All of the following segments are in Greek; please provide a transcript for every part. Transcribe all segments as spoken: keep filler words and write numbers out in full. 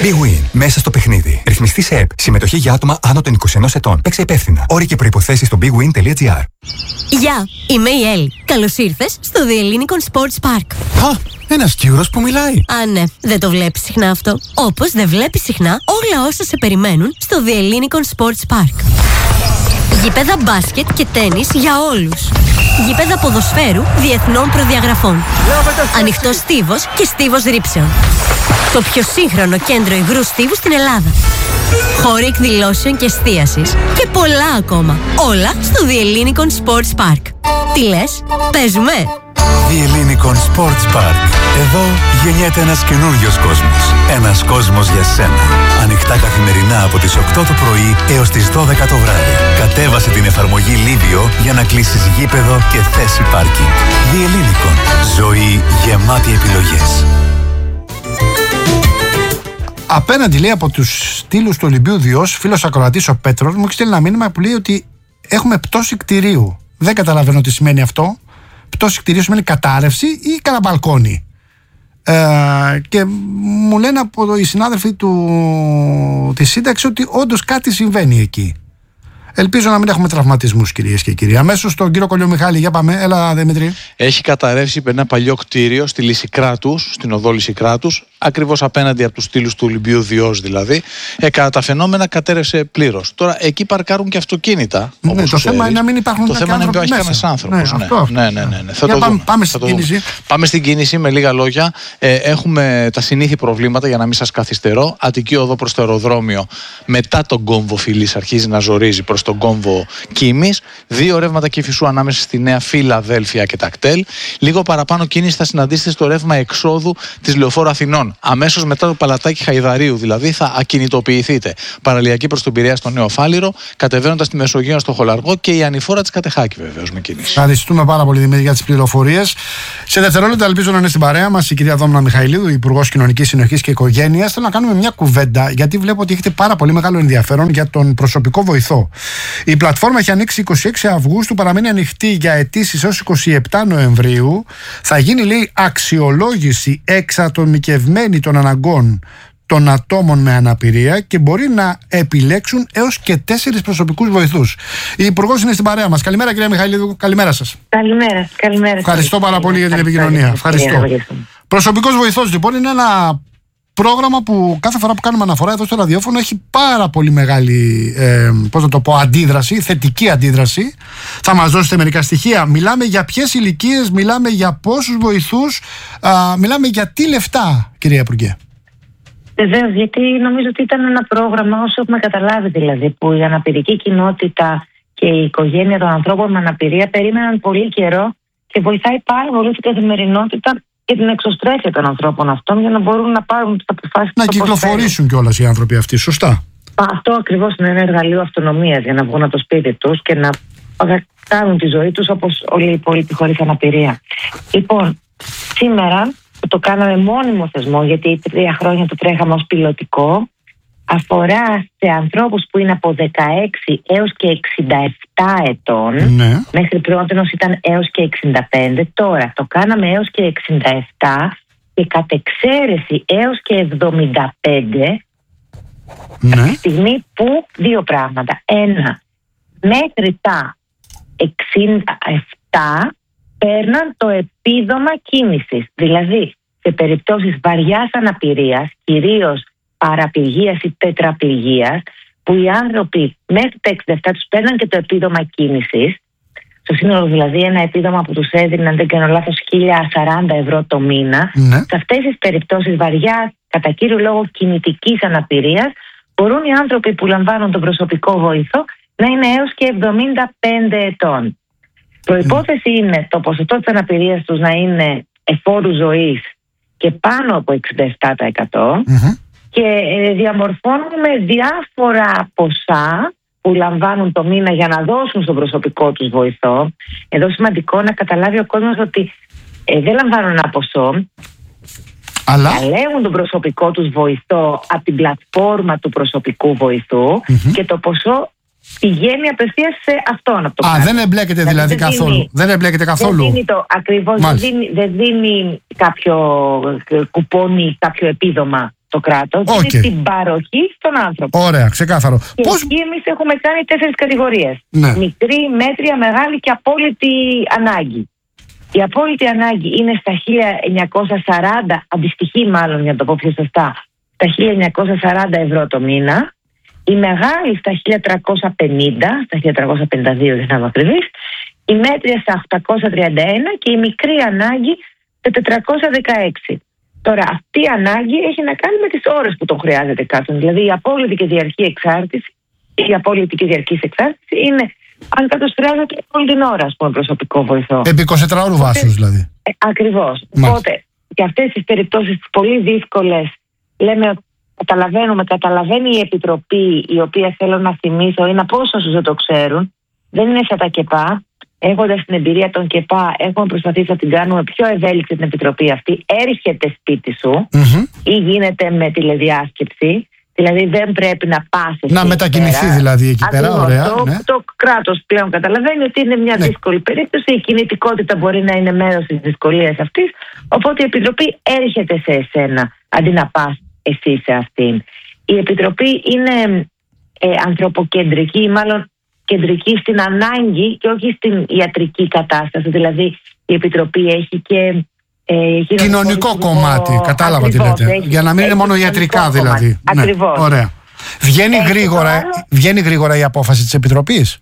Big Win. Μέσα στο παιχνίδι. Ρυθμιστή σε ΕΠ. Συμμετοχή για άτομα άνω των είκοσι ενός ετών. Παίξε υπεύθυνα. Όροι και προϋποθέσεις στο big win τελεία gr. Γεια, είμαι η Έλλη. Καλώς ήρθες στο The Ellinikon Sports Park. Α, ένας Κύρος που μιλάει. Α, ναι, δεν το βλέπεις συχνά αυτό. Όπως δεν βλέπεις συχνά όλα όσα σε περιμένουν στο The Ellinikon Sports Park. Γήπεδα μπάσκετ και τένις για όλους. Γήπεδα ποδοσφαίρου διεθνών προδιαγραφών. Ανοιχτός στίβος και στίβος ρήψεων. Το πιο σύγχρονο κέντρο υγρού στίβου στην Ελλάδα. Χώροι εκδηλώσεων και εστίασης. Και πολλά ακόμα. Όλα στο The Ellinikon Sports Park. Τι λες, παίζουμε? The Ellinikon Sports Park. Εδώ γεννιέται ένας καινούριος κόσμος. Ένας κόσμος για σένα. Ανοιχτά καθημερινά από τις οκτώ το πρωί έως τις δώδεκα το βράδυ. Κατέβασε την εφαρμογή Livio για να κλείσεις γήπεδο και θέση πάρκινγκ. The Ellinikon. Ζωή γεμάτη επιλογές. Απέναντι, λέει, από τους στήλους του Ολυμπίου Διός, φίλος ακροατής ο Πέτρος μου έχει στείλει ένα μήνυμα που λέει ότι έχουμε πτώση κτηρίου. Δεν καταλαβαίνω τι σημαίνει αυτό. Πτώση κτηρίου σημαίνει κατάρρευση ή κανένα ε, και μου λένε από οι συνάδελφοι του, της σύνταξη ότι όντως κάτι συμβαίνει εκεί. Ελπίζω να μην έχουμε τραυματισμούς, κυρίες και κύριοι. Αμέσως στον κύριο Κολιομιχάλη, για πάμε. Έλα, Δημήτρη. Έχει καταρρεύσει ένα παλιό κτίριο στη Λυσικράτους, στην οδό Λυσικράτους, ακριβώς απέναντι από τους στήλους του Ολυμπίου Διός δηλαδή. Ε, κατά τα φαινόμενα κατέρευσε πλήρως. Τώρα εκεί παρκάρουν και αυτοκίνητα. Ναι, το ξέρεις. Θέμα είναι να μην υπάρχουν άνθρωποι. Το θέμα είναι να μην υπάρχει κανένας άνθρωπος. Ναι, ναι. Αυτό, αυτό. ναι, ναι, ναι, ναι. Θα για το πάμε, δούμε. πάμε στην κίνηση. Πάμε στην κίνηση με λίγα λόγια. Ε, έχουμε τα συνήθη προβλήματα για να μην σας καθυστερώ. Αττική οδό προς το αεροδρόμιο μετά τον κόμβο Φιλής αρχίζει να ζορίζει προς τον κόμβο Κίμης. Δύο ρεύματα Κηφισού ανάμεσα στη Νέα Φιλαδέλφια και Τακτέλ. Λίγο παραπάνω κίνηση θα συναντήσετε στο ρεύμα εξόδου της Λεωφόρου Αθηνών. Αμέσως μετά το Παλατάκι Χαϊδαρίου δηλαδή θα ακινητοποιηθείτε. Παραλιακή προς τον Πειραιά στο Νέο Φάληρο, κατεβαίνοντας τη Μεσογείο στο Χολαργό και η ανηφόρα της Κατεχάκη βεβαίως με κίνηση. Ευχαριστούμε πάρα πολύ, Δημήτρη, για τις πληροφορίες. Σε δευτερόλεπτα ελπίζω να είναι στην παρέα μας η κυρία Δόμνα Μιχαηλίδου, Υπουργός Κοινωνικής Συνοχής και Οικογένειας. Θέλω να κάνουμε μια κουβέντα, γιατί βλέπω ότι έχετε πάρα πολύ μεγάλο ενδιαφέρον για τον προσωπικό βοηθό. Η πλατφόρμα έχει ανοίξει είκοσι έξι Αυγούστου, παραμένει ανοιχτή για αιτήσεις έως είκοσι επτά Νοεμβρίου. Θα γίνει, λέει, αξιολόγηση εξατομικευμένη των αναγκών των ατόμων με αναπηρία και μπορεί να επιλέξουν έως και τέσσερις προσωπικούς βοηθούς. Η Υπουργός είναι στην παρέα μας. Καλημέρα, κυρία Μιχαηλίδου. Καλημέρα σας. Καλημέρα. Καλημέρα. Ευχαριστώ πάρα πολύ για την επικοινωνία. Ευχαριστώ. Προσωπικός βοηθός, λοιπόν, είναι ένα πρόγραμμα που κάθε φορά που κάνουμε αναφορά εδώ στο ραδιόφωνο έχει πάρα πολύ μεγάλη, ε, πώς να το πω, αντίδραση, θετική αντίδραση. Θα μας δώσετε μερικά στοιχεία. Μιλάμε για ποιες ηλικίες, μιλάμε για πόσους βοηθούς, α, μιλάμε για τι λεφτά, κυρία Υπουργέ? Βεβαίως, γιατί νομίζω ότι ήταν ένα πρόγραμμα, όσο έχουμε καταλάβει δηλαδή, που η αναπηρική κοινότητα και η οικογένεια των ανθρώπων με αναπηρία περίμεναν πολύ καιρό και βοηθάει πάρα πολύ την καθημερινότητα και την εξωστρέφεια των ανθρώπων αυτών για να μπορούν να πάρουν τις αποφάσεις. Να κυκλοφορήσουν κιόλας οι άνθρωποι αυτοί, σωστά. Αυτό ακριβώς είναι ένα εργαλείο αυτονομίας για να βγουν από το σπίτι τους και να κάνουν τη ζωή τους όπως όλοι οι υπόλοιποι χωρίς αναπηρία. Λοιπόν, σήμερα που το κάναμε μόνιμο θεσμό, γιατί τρία χρόνια το τρέχαμε ως πιλωτικό, αφορά σε ανθρώπους που είναι από δεκαέξι έως και εξήντα επτά ετών. Ναι. Μέχρι πρώτος ήταν έως και εξήντα πέντε. Τώρα το κάναμε έως και εξήντα επτά και κατ' εξαίρεση έως και εβδομήντα πέντε. Ναι. Τη στιγμή που δύο πράγματα. Ένα, μέχρι τα εξήντα επτά παίρναν το επίδομα κίνησης. Δηλαδή, σε περιπτώσεις βαριάς αναπηρίας, κυρίως παραπληγίας ή τετραπληγίας, που οι άνθρωποι μέχρι τα εξήντα επτά τους παίρναν και το επίδομα κίνησης, στο σύνολο δηλαδή ένα επίδομα που τους έδιναν, αν δεν κάνω λάθος, χίλια σαράντα ευρώ το μήνα. Ναι. Σε αυτές τις περιπτώσεις βαριάς, κατά κύριο λόγο κινητικής αναπηρίας, μπορούν οι άνθρωποι που λαμβάνουν τον προσωπικό βοηθό να είναι έως και εβδομήντα πέντε ετών. Προϋπόθεση mm. είναι το ποσοστό της αναπηρίας τους να είναι εφόρου ζωής και πάνω από εξήντα επτά τοις εκατό mm-hmm. και διαμορφώνουμε διάφορα ποσά που λαμβάνουν το μήνα για να δώσουν στον προσωπικό τους βοηθό. Εδώ σημαντικό να καταλάβει ο κόσμος ότι ε, δεν λαμβάνουν ένα ποσό, αλλά διαλέγουν τον προσωπικό τους βοηθό από την πλατφόρμα του προσωπικού βοηθού mm-hmm. και το ποσό πηγαίνει απευθείας σε αυτόν. Από το Α, κάτω. δεν εμπλέκεται δηλαδή, δηλαδή δεν καθόλου. Δίνει, δεν εμπλέκεται καθόλου. Δεν δίνει το ακριβώς, δεν δίνει, δεν δίνει κάποιο κουπόνι, κάποιο επίδομα στο κράτος, Okay. είναι την παροχή στον άνθρωπο. Ωραία, ξεκάθαρο. Και Πώς... εκεί εμείς έχουμε κάνει τέσσερις κατηγορίες. Ναι. Μικρή, μέτρια, μεγάλη και απόλυτη ανάγκη. Η απόλυτη ανάγκη είναι στα χίλια εννιακόσια σαράντα, αντιστοιχεί μάλλον για να το πω πιο σωστά, στα χίλια εννιακόσια σαράντα ευρώ το μήνα. Η μεγάλη στα χίλια τριακόσια πενήντα, στα χίλια τριακόσια πενήντα δύο δεν θα είμαι ακριβής. Η μέτρια στα οκτακόσια τριάντα ένα και η μικρή ανάγκη στα τετρακόσια δεκαέξι. Τώρα, αυτή η ανάγκη έχει να κάνει με τις ώρες που τον χρειάζεται κάποιον. Δηλαδή, η απόλυτη και διαρκή εξάρτηση, η απόλυτη και διαρκή εξάρτηση είναι αν κάποιος χρειάζεται όλη την ώρα, ας πούμε, προσωπικό βοηθό. Επί εικοσιτετράωρου βάσεως, δηλαδή. Ε, ακριβώς. Μάλιστα. Οπότε, και αυτές τις περιπτώσεις πολύ δύσκολες, λέμε ότι καταλαβαίνουμε, καταλαβαίνει η Επιτροπή, η οποία θέλω να θυμίσω, είναι από όσους δεν το ξέρουν, δεν είναι σαν τα ΚΕΠΑ. Έχοντας την εμπειρία των ΚΕΠΑ, έχουμε προσπαθήσει να την κάνουμε πιο ευέλικτη την Επιτροπή αυτή. Έρχεται σπίτι σου Mm-hmm. ή γίνεται με τηλεδιάσκεψη. Δηλαδή δεν πρέπει να πας Να μετακινηθεί πέρα. Δηλαδή εκεί πέρα. Ακριβώς. Ωραία. Το, Ναι. το κράτος πλέον καταλαβαίνει ότι είναι μια Ναι. δύσκολη περίπτωση. Η κινητικότητα μπορεί να είναι μέρος της δυσκολίας αυτής. Οπότε η Επιτροπή έρχεται σε εσένα αντί να πας εσύ σε αυτήν. Η Επιτροπή είναι ε, ανθρωποκεντρική ή μάλλον κεντρική στην ανάγκη και όχι στην ιατρική κατάσταση. Δηλαδή η Επιτροπή έχει και ε, κοινωνικό κομμάτι, κατάλαβα τι λέτε. Έχει, Για να μην είναι μόνο ιατρικά δηλαδή. Ακριβώς. Ναι. Ωραία. Βγαίνει γρήγορα, άλλο... βγαίνει γρήγορα η απόφαση της Επιτροπής.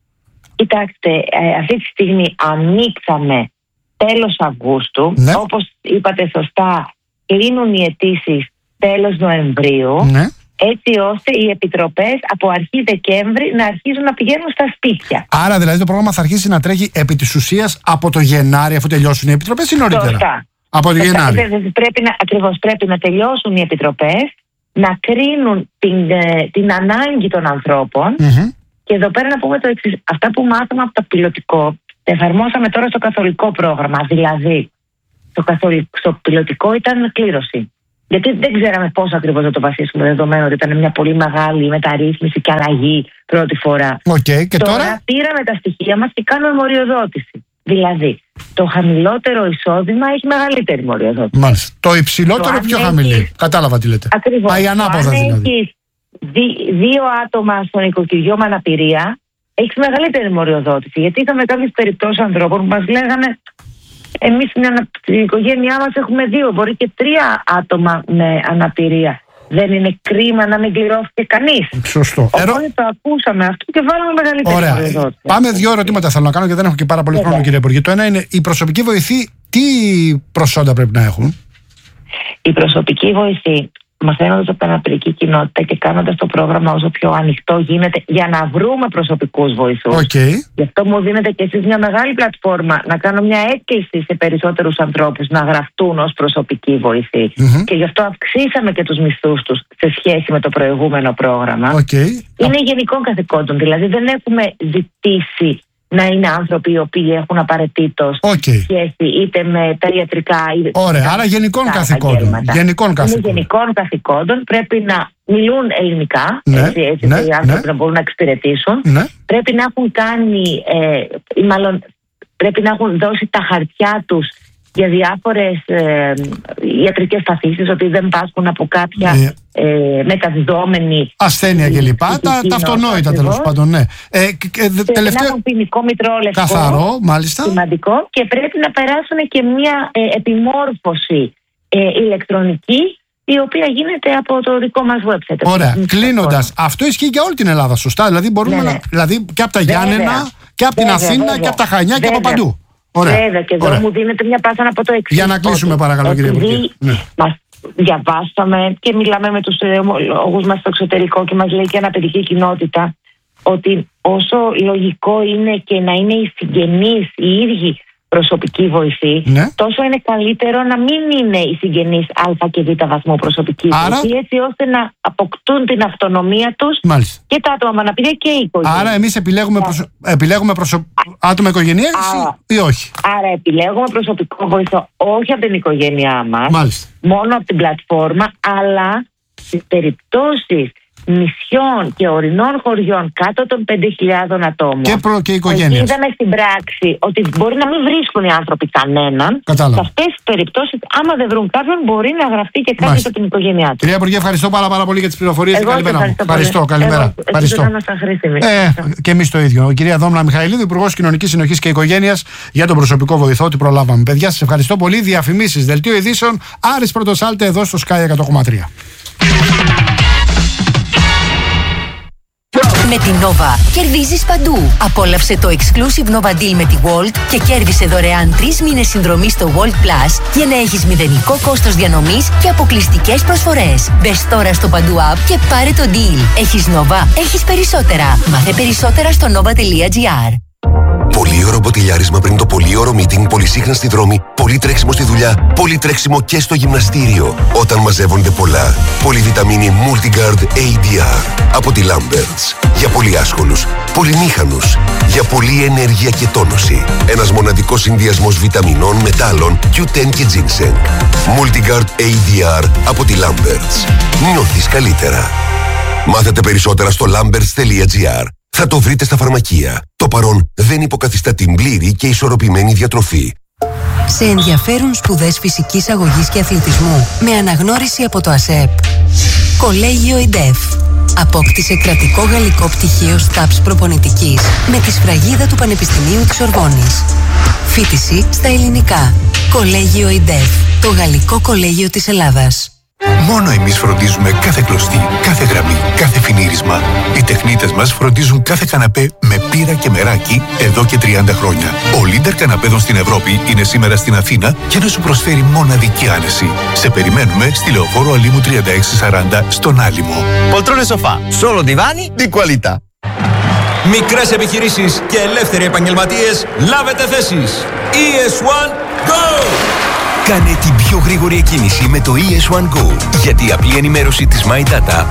Κοιτάξτε, ε, αυτή τη στιγμή ανοίξαμε τέλος Αυγούστου. Ναι. Όπως είπατε σωστά, κλείνουν οι αιτήσεις τέλος Νοεμβρίου. Ναι. Έτσι ώστε οι επιτροπές από αρχή Δεκέμβρη να αρχίζουν να πηγαίνουν στα σπίτια. Άρα δηλαδή το πρόγραμμα θα αρχίσει να τρέχει επί της ουσίας από το Γενάρη, αφού τελειώσουν οι επιτροπές, ή νωρίτερα? Σωστά. Από το Σωστά. Γενάρη. Πρέπει να, ακριβώς πρέπει να τελειώσουν οι επιτροπές, να κρίνουν την, ε, την ανάγκη των ανθρώπων. Mm-hmm. Και εδώ πέρα να πούμε το εξής. Αυτά που μάθαμε από το πιλωτικό, τα εφαρμόσαμε τώρα στο καθολικό πρόγραμμα. Δηλαδή, στο, καθολικό, στο πιλωτικό ήταν κλήρωση. Γιατί δεν ξέραμε πώς ακριβώς να το βασίσουμε, δεδομένου ότι ήταν μια πολύ μεγάλη μεταρρύθμιση και αλλαγή πρώτη φορά. Okay, και τώρα, τώρα πήραμε τα στοιχεία μας και κάνουμε μοριοδότηση. Δηλαδή, το χαμηλότερο εισόδημα έχει μεγαλύτερη μοριοδότηση. Μάλιστα. Το υψηλότερο το πιο έχεις... χαμηλή. Κατάλαβα τι λέτε. Ακριβώς. Πάει ανάποδα αν δηλαδή. έχεις δι, δύο άτομα στον οικοκυριό με αναπηρία, έχεις μεγαλύτερη μοριοδότηση. Γιατί είχαμε κάποιες περιπτώσεις ανθρώπων που μας λέγανε, εμείς στην οικογένειά μας έχουμε δύο, μπορεί και τρία άτομα με αναπηρία. Δεν είναι κρίμα να μην κληρώθηκε κανείς? Σωστό. Οπότε Ερω... το ακούσαμε αυτό και βάλαμε μεγαλύτερη μοριοδότηση. Ωραία. Πάμε δύο ερωτήματα θέλω να κάνω και δεν έχω και πάρα πολύ Βέβαια. χρόνο, κύριε Υπουργέ. Το ένα είναι, οι προσωπικοί βοηθοί τι προσόντα πρέπει να έχουν? Οι προσωπικοί βοηθοί, μαθαίνοντας από την αναπηρική κοινότητα και κάνοντας το πρόγραμμα όσο πιο ανοιχτό γίνεται για να βρούμε προσωπικούς βοηθούς. Okay. Γι' αυτό μου δίνετε και εσείς μια μεγάλη πλατφόρμα να κάνω μια έκκληση σε περισσότερους ανθρώπους να γραφτούν ως προσωπικοί βοηθοί. Mm-hmm. Και γι' αυτό αυξήσαμε και τους μισθούς τους σε σχέση με το προηγούμενο πρόγραμμα. Okay. Είναι γενικών καθηκόντων, δηλαδή δεν έχουμε ζητήσει να είναι άνθρωποι οι οποίοι έχουν απαραίτητος okay. σχέση είτε με τα ιατρικά είτε. Ωραία, άρα γενικών καθηκόντων. Γενικών καθηκόντων. Είναι γενικών καθηκόντων, πρέπει να μιλούν ελληνικά, ναι, έτσι, έτσι ναι, οι άνθρωποι ναι. να μπορούν να εξυπηρετήσουν. Ναι. Πρέπει να έχουν κάνει, ε, ή μάλλον πρέπει να έχουν δώσει τα χαρτιά τους για διάφορες ε, ιατρικές παθήσεις, ότι δεν πάσχουν από κάποια ε, ε, μεταδιδόμενη ασθένεια κλπ. Τα, τα αυτονόητα τέλος πάντων, ναι. Ε, και, και τελευταίο... να έχουν ποινικό μητρό λευκό, καθαρό, μάλιστα. Σημαντικό, και πρέπει να περάσουν και μια ε, επιμόρφωση ε, ηλεκτρονική, η οποία γίνεται από το δικό μας website. Ωραία. Κλείνοντας, αυτό ισχύει για όλη την Ελλάδα, σωστά? Δηλαδή μπορούμε ναι, ναι. να. Δηλαδή και από τα Γιάννενα, και από την Αθήνα, βέβαια. Και από τα Χανιά, βέβαια. Και από παντού. Ωραία. Βέβαια, και εδώ Ωραία. Μου δίνεται μια πάσα να πω το εξής. Για να κλείσουμε, παρακαλώ, κύριε Υπουργέ. Ναι. Μας διαβάσαμε και μιλάμε με τους ομολόγους μας στο εξωτερικό και μας λέει και αναπηρική κοινότητα ότι όσο λογικό είναι και να είναι οι συγγενείς οι ίδιοι προσωπική βοηθή, ναι. τόσο είναι καλύτερο να μην είναι οι συγγενείς Α και Β βαθμό προσωπική Άρα... βοηθή, έτσι ώστε να αποκτούν την αυτονομία τους. Μάλιστα. Και τα άτομα με αναπηρία και η οικογένεια. Άρα εμείς επιλέγουμε, προσω... επιλέγουμε προσω... άτομα οικογένειας ή όχι? Άρα επιλέγουμε προσωπικό βοηθό όχι από την οικογένειά μας, Μάλιστα. μόνο από την πλατφόρμα, αλλά στις περιπτώσεις νησιών και ορεινών χωριών κάτω των πέντε χιλιάδων ατόμων. Και, προ, και οικογένειες. Είδαμε στην πράξη ότι μπορεί να μην βρίσκουν οι άνθρωποι κανέναν. Κατάλαβα. Σε αυτές τις περιπτώσεις, άμα δεν βρουν κάποιον, μπορεί να γραφτεί και κάποιος από την οικογένειά του. Κυρία Υπουργέ, ευχαριστώ πάρα, πάρα πολύ για τις πληροφορίες. Εγώ καλημέρα. Ευχαριστώ, ευχαριστώ καλημέρα. Εγώ, ευχαριστώ. Ε, και εμείς το ίδιο. Η κυρία Δόμνα Μιχαηλίδου, Υπουργός Κοινωνικής Συνοχής και Οικογένειας, για τον προσωπικό βοηθό, ότι προλάβαμε. Παιδιά, σας ευχαριστώ πολύ. Διαφημίσεις, δελτίο ειδήσεων, Άρης Πρωτοσάλτε εδώ στο Sky εκατό κόμμα τρία. Με την Nova κερδίζεις παντού. Απόλαυσε το exclusive Nova Deal με τη Walt και κέρδισε δωρεάν τρεις μήνες συνδρομή στο Walt Plus για να έχεις μηδενικό κόστος διανομής και αποκλειστικές προσφορές. Μπες τώρα στο παντού app και πάρε το deal. Έχεις Nova, έχεις περισσότερα. Μάθε περισσότερα στο nova τελεία gr. Πολύωρο μποτιλιάρισμα πριν το πολύωρο meeting, πολυσύχναστη δρόμη, πολύ τρέξιμο στη δουλειά, πολύ τρέξιμο και στο γυμναστήριο. Όταν μαζεύονται πολλά, πολυβιταμίνη Multigard έι ντι αρ από τη Lamberts. Για πολύ άσχολους, πολυμήχανους, για πολλή ενέργεια και τόνωση. Ένας μοναδικός συνδυασμός βιταμινών, μετάλλων, κιου τεν και ginseng. Multigard έι ντι αρ από τη Lamberts. Νιώθεις καλύτερα. Μάθετε περισσότερα στο lamberts τελεία gr. Θα το βρείτε στα φαρμακεία. Το παρόν δεν υποκαθιστά την πλήρη και ισορροπημένη διατροφή. Σε ενδιαφέρουν σπουδές φυσικής αγωγής και αθλητισμού με αναγνώριση από το ΑΣΕΠ. Κολέγιο ΙΝΤΕΦ. Απόκτησε κρατικό γαλλικό πτυχίο ΣΤΑΠΣ προπονητικής με τη σφραγίδα του Πανεπιστημίου της Σορβόνης. Φοιτηση στα ελληνικά. Κολέγιο ΙΝΤΕΦ. Το γαλλικό κολέγιο της Ελλάδας. Μόνο εμείς φροντίζουμε κάθε κλωστή, κάθε γραμμή, κάθε φινίρισμα. Οι τεχνίτες μας φροντίζουν κάθε καναπέ με πύρα και μεράκι εδώ και τριάντα χρόνια. Ο leader καναπέδων στην Ευρώπη είναι σήμερα στην Αθήνα για να σου προσφέρει μοναδική άνεση. Σε περιμένουμε στη Λεωφόρο Αλήμου τριάντα έξι σαράντα στον Άλυμο. Poltrone sofà, solo divani di qualità. Μικρές επιχειρήσεις και ελεύθεροι επαγγελματίες, λάβετε θέσεις. ι ες ουάν Go! Κάνε την πιο γρήγορη εκκίνηση με το ι ες ουάν Go, γιατί η απλή ενημέρωση της My Data